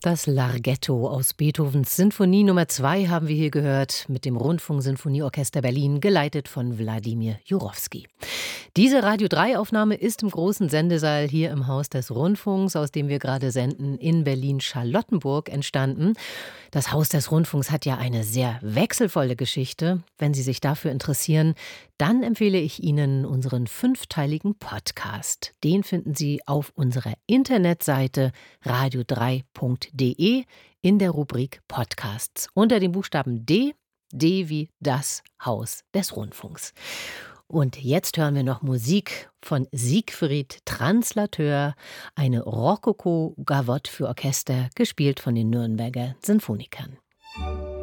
Das Larghetto aus Beethovens Sinfonie Nummer 2 haben wir hier gehört mit dem Rundfunksinfonieorchester Berlin, geleitet von Wladimir Jurowski. Diese Radio 3-Aufnahme ist im großen Sendesaal hier im Haus des Rundfunks, aus dem wir gerade senden, in Berlin-Charlottenburg entstanden. Das Haus des Rundfunks hat ja eine sehr wechselvolle Geschichte. Wenn Sie sich dafür interessieren, dann empfehle ich Ihnen unseren 5-teiligen Podcast. Den finden Sie auf unserer Internetseite radio3.de in der Rubrik Podcasts unter dem Buchstaben D, D wie das Haus des Rundfunks. Und jetzt hören wir noch Musik von Siegfried Translateur, eine Rokoko-Gavotte für Orchester, gespielt von den Nürnberger Sinfonikern.